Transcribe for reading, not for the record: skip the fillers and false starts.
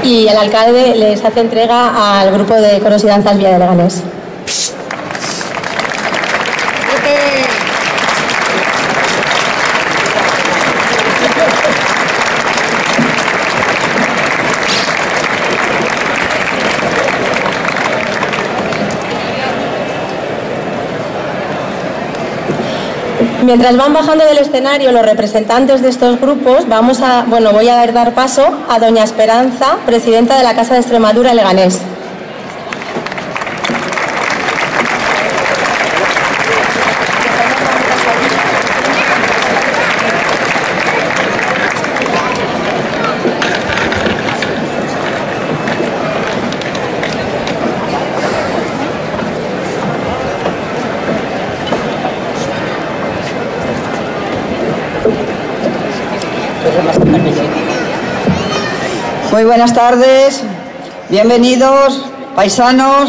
y el alcalde les hace entrega al grupo de coros y danzas Villa de Leganés. Mientras van bajando del escenario los representantes de estos grupos, voy a dar paso a doña Esperanza, presidenta de la Casa de Extremadura Leganés. Muy buenas tardes, bienvenidos, paisanos,